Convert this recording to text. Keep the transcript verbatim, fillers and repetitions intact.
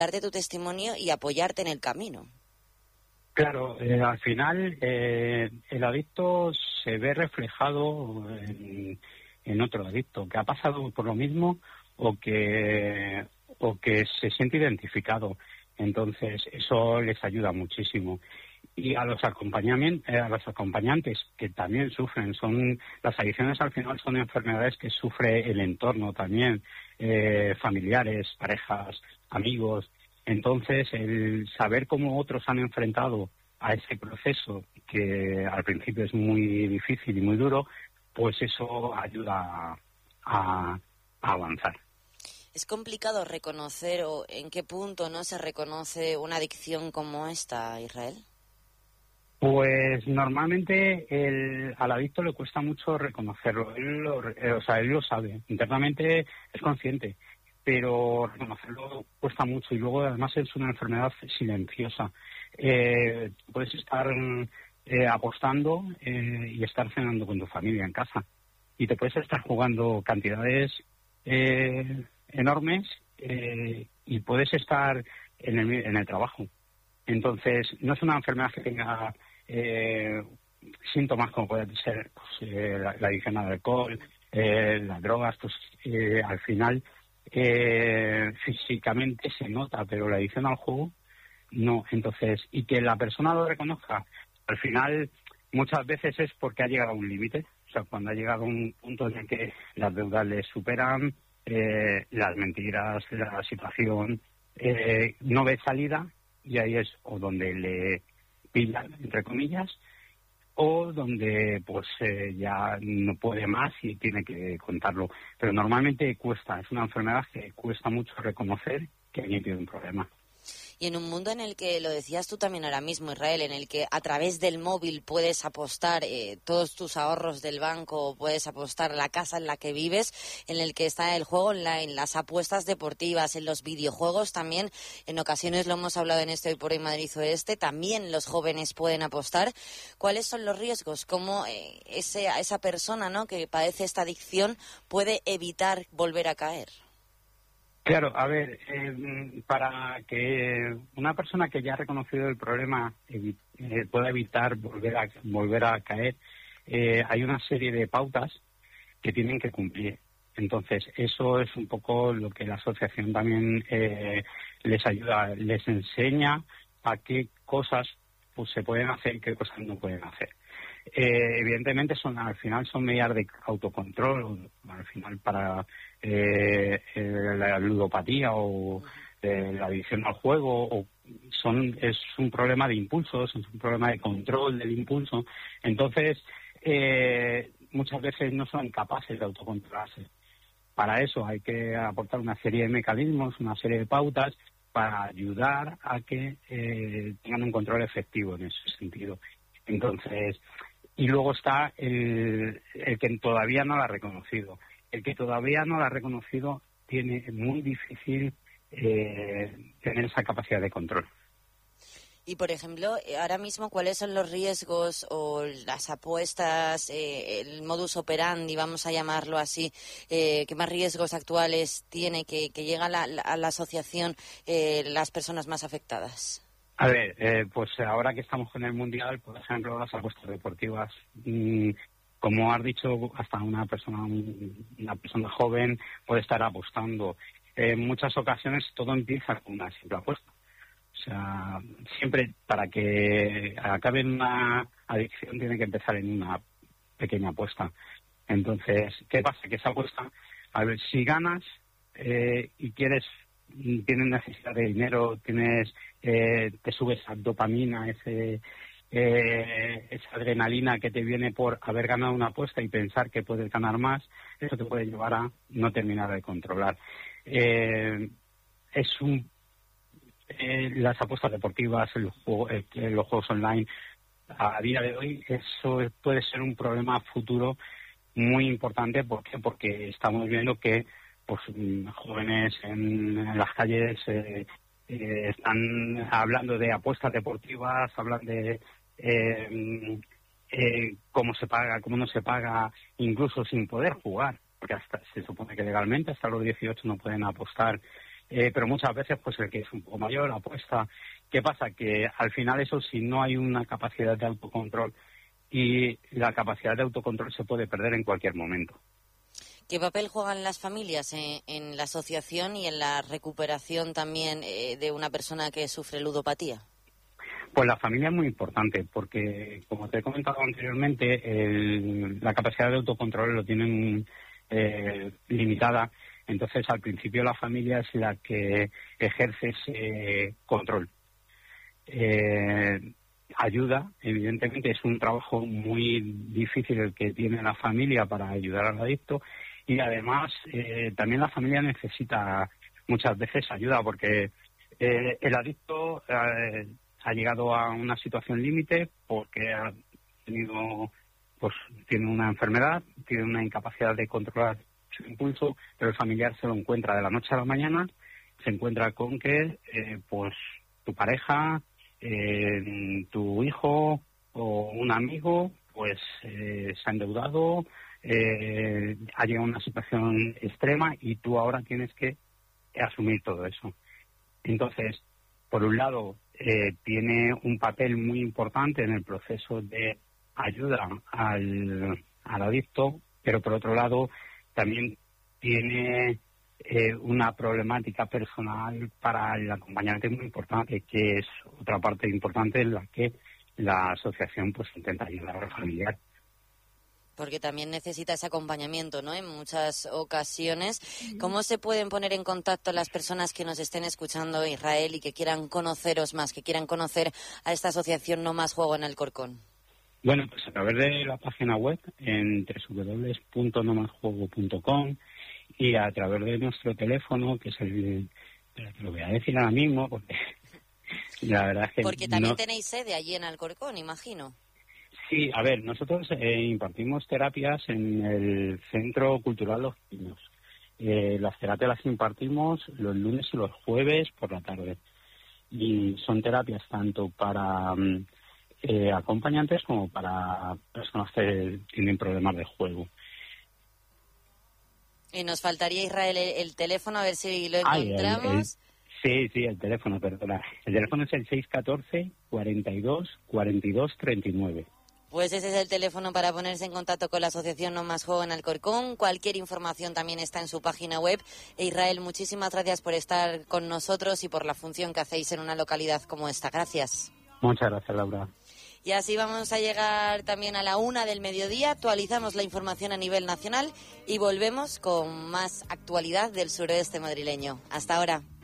darte tu testimonio y apoyarte en el camino. Claro, eh, al final eh, el adicto se ve reflejado en, en otro adicto que ha pasado por lo mismo o que o que se siente identificado. Entonces eso les ayuda muchísimo. Y a los acompañamientos, eh, a los acompañantes que también sufren, son las adicciones al final son enfermedades que sufre el entorno también, eh, familiares, parejas, amigos. Entonces, el saber cómo otros han enfrentado a ese proceso, que al principio es muy difícil y muy duro, pues eso ayuda a, a avanzar. ¿Es complicado reconocer o en qué punto no se reconoce una adicción como esta, Israel? Pues normalmente el, al adicto le cuesta mucho reconocerlo. Él lo, eh, o sea, él lo sabe, internamente es consciente, pero reconocerlo cuesta mucho y luego además es una enfermedad silenciosa. Eh, puedes estar eh, apostando eh, y estar cenando con tu familia en casa y te puedes estar jugando cantidades eh, enormes eh, y puedes estar en el, en el trabajo. Entonces, no es una enfermedad que tenga eh, síntomas como puede ser pues, eh, la, la adicción al alcohol, eh, las drogas, pues eh, al final eh, físicamente se nota, pero la adicción al juego no. Entonces, y que la persona lo reconozca, al final muchas veces es porque ha llegado a un límite, o sea, cuando ha llegado a un punto en el que las deudas le superan, eh, las mentiras, la situación, eh, no ve salida, y ahí es o donde le pillan, entre comillas, o donde pues eh, ya no puede más y tiene que contarlo. Pero normalmente cuesta, es una enfermedad que cuesta mucho reconocer que alguien tiene un problema. Y en un mundo en el que, lo decías tú también ahora mismo, Israel, en el que a través del móvil puedes apostar eh, todos tus ahorros del banco, puedes apostar la casa en la que vives, en el que está el juego online, las apuestas deportivas, en los videojuegos también, en ocasiones lo hemos hablado en este Hoy por Hoy Madrid Oeste, también los jóvenes pueden apostar. ¿Cuáles son los riesgos? ¿Cómo eh, ese, esa persona, ¿no?, que padece esta adicción puede evitar volver a caer? Claro, a ver, eh, para que una persona que ya ha reconocido el problema evi- eh, pueda evitar volver a volver a caer, eh, hay una serie de pautas que tienen que cumplir. Entonces, eso es un poco lo que la asociación también eh, les ayuda, les enseña a qué cosas pues se pueden hacer y qué cosas no pueden hacer. Eh, evidentemente son al final son medidas de autocontrol, al final para eh, eh, la ludopatía o eh, la adicción al juego, o son es un problema de impulsos, es un problema de control del impulso. Entonces eh, muchas veces no son capaces de autocontrolarse. Para eso hay que aportar una serie de mecanismos, una serie de pautas para ayudar a que eh, tengan un control efectivo en ese sentido. Entonces, y luego está el, el que todavía no lo ha reconocido. El que todavía no lo ha reconocido tiene muy difícil eh, tener esa capacidad de control. Y, por ejemplo, ahora mismo, ¿cuáles son los riesgos o las apuestas, eh, el modus operandi, vamos a llamarlo así, eh, qué más riesgos actuales tiene que, que llega a la, a la asociación eh, las personas más afectadas? A ver, eh, pues ahora que estamos con el Mundial, por ejemplo, las apuestas deportivas, mmm, como has dicho, hasta una persona una persona joven puede estar apostando. En muchas ocasiones todo empieza con una simple apuesta. O sea, siempre para que acabe en una adicción tiene que empezar en una pequeña apuesta. Entonces, ¿qué pasa? Que esa apuesta, a ver, si ganas eh, y quieres, tienes necesidad de dinero, tienes, eh, te sube esa dopamina, ese, eh, esa adrenalina que te viene por haber ganado una apuesta y pensar que puedes ganar más, eso te puede llevar a no terminar de controlar. Eh, es un Eh, las apuestas deportivas, el juego, eh, los juegos online, a día de hoy eso puede ser un problema futuro muy importante. ¿Por qué? Porque estamos viendo que pues jóvenes en, en las calles eh, eh, están hablando de apuestas deportivas, hablan de eh, eh, cómo se paga, cómo no se paga, incluso sin poder jugar, porque hasta se supone que legalmente hasta los dieciocho no pueden apostar eh, pero muchas veces pues el que es un poco mayor apuesta. ¿Qué pasa? Que al final eso, si no hay una capacidad de autocontrol, y la capacidad de autocontrol se puede perder en cualquier momento. ¿Qué papel juegan las familias en, en la asociación y en la recuperación también eh, de una persona que sufre ludopatía? Pues la familia es muy importante porque, como te he comentado anteriormente, el, la capacidad de autocontrol lo tienen eh, limitada. Entonces, al principio la familia es la que ejerce ese control. Eh, ayuda, evidentemente, es un trabajo muy difícil el que tiene la familia para ayudar al adicto, y además eh, también la familia necesita muchas veces ayuda porque eh, el adicto eh, ha llegado a una situación límite porque ha tenido, pues tiene una enfermedad, tiene una incapacidad de controlar su impulso, pero el familiar se lo encuentra de la noche a la mañana, se encuentra con que eh, pues tu pareja, eh, tu hijo o un amigo pues eh, se ha endeudado, eh, ha llegado a una situación extrema y tú ahora tienes que asumir todo eso. Entonces, por un lado, eh, tiene un papel muy importante en el proceso de ayuda al, al adicto, pero por otro lado también tiene eh, una problemática personal para el acompañante muy importante, que es otra parte importante en la que la asociación pues intenta ayudar al familiar. Porque también necesita ese acompañamiento, ¿no? En muchas ocasiones. ¿Cómo se pueden poner en contacto las personas que nos estén escuchando, Israel, y que quieran conoceros más, que quieran conocer a esta asociación No Más Juego en Alcorcón? Bueno, pues a través de la página web en doble u doble u doble u punto no más juego punto com y a través de nuestro teléfono, que es el... Pero te lo voy a decir ahora mismo, porque la verdad es que... Porque también no... tenéis sede allí en Alcorcón, imagino. Sí, a ver, nosotros eh, impartimos terapias en el Centro Cultural Los Pinos. Eh, las terapias las impartimos los lunes y los jueves por la tarde. Y son terapias tanto para eh, acompañantes como para personas que tienen problemas de juego. Y nos faltaría, Israel, el, el teléfono, a ver si lo encontramos. Ay, el, el, sí, sí, el teléfono, perdona. El teléfono es el seis uno cuatro, cuarenta y dos, cuarenta y dos, treinta y nueve. Pues ese es el teléfono para ponerse en contacto con la Asociación No Más Juego en Alcorcón. Cualquier información también está en su página web. E Israel, muchísimas gracias por estar con nosotros y por la función que hacéis en una localidad como esta. Gracias. Muchas gracias, Laura. Y así vamos a llegar también a la una del mediodía. Actualizamos la información a nivel nacional y volvemos con más actualidad del suroeste madrileño. Hasta ahora.